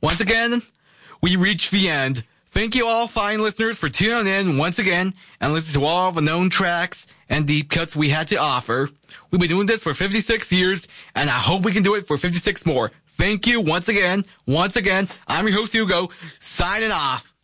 Once again, we reached the end. Thank you all fine listeners for tuning in once again and listening to all the known tracks and deep cuts we had to offer. We've been doing this for 56 years, and I hope we can do it for 56 more. Thank you once again. I'm your host, Hugo, signing off.